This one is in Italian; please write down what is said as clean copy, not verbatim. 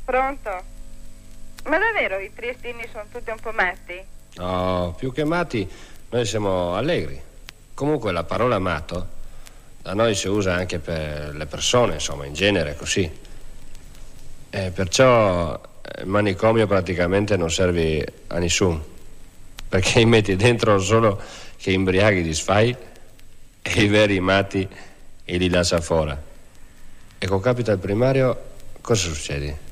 Pronto? Ma davvero i triestini sono tutti un po' matti? No, più che matti, noi siamo allegri. Comunque la parola matto da noi si usa anche per le persone, insomma, in genere così. E perciò il manicomio praticamente non serve a nessuno, perché li metti dentro solo che imbriaghi di sfai e i veri matti e li lascia fuori. E con capita il primario cosa succede?